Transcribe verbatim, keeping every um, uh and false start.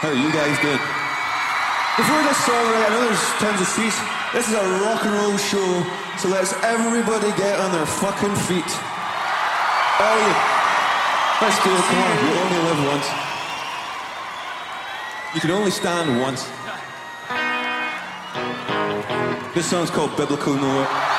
How are you guys doing? Before this song, right, I know there's tons of seats. This is a rock and roll show, so let's everybody get on their fucking feet. All you. Let's do it, come on. You only live once. You can only stand once. This song's called Biblical Noah.